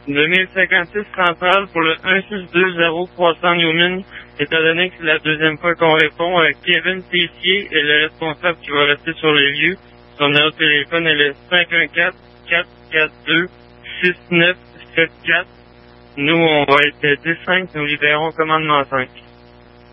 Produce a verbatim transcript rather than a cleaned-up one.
deux mille cinquante-six centrale pour le un six deux zéro trois cents Newman, étant donné que c'est la deuxième fois qu'on répond. Euh, Kevin Tessier est le responsable qui va rester sur les lieux. Son numéro de téléphone est le cinq un quatre, quatre quatre deux, six neuf sept quatre. Nous, on va être dix cinq, nous libérons commandement cinq.